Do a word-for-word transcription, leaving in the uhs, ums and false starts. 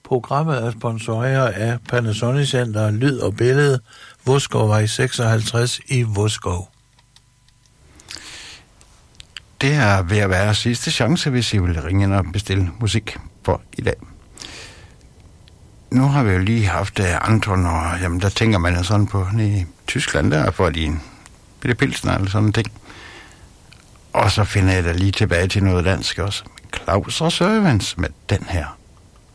Programmet er sponsoreret af Panasonic Center, Lyd og Billede, Vodskov seksoghalvtreds i Vodskov. Det er ved at være sidste chance, hvis I vil ringe ind og bestille musik for i dag. Nu har vi jo lige haft uh, Anton, og jamen, der tænker man jo sådan på i Tyskland, der får de en bitte pilsner eller sådan en ting. Og så finder jeg da lige tilbage til noget dansk også. Claus og Sørvens med den her.